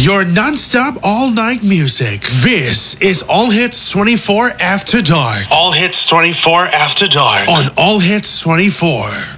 Your non-stop all-night music. This is All Hits 24 After Dark. All Hits 24 After Dark. On All Hits 24.